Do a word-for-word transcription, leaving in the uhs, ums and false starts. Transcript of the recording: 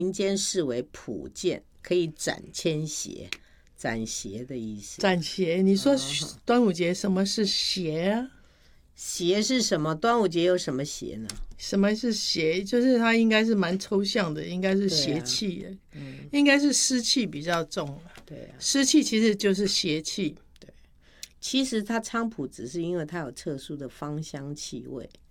民间视为普见，可以斩千邪，斩邪的意思。 斩邪，你说端午节什么是邪啊？ 邪是什么？端午节有什么邪呢？ 什么是邪？就是它应该是蛮抽象的，应该是邪气的， 啊嗯、 应该是湿气比较重。 对啊， 湿气其实就是邪气。 对，其实它菖蒲只是因为它有特殊的芳香气味，